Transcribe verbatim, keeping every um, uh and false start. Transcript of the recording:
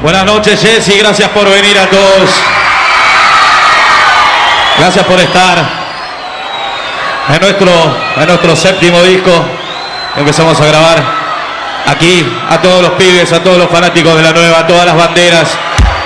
Buenas noches, Jessy, gracias por venir a todos. Gracias por estar en nuestro, en nuestro séptimo disco. Empezamos a grabar aquí a todos los pibes, a todos los fanáticos de la nueva, a todas las banderas.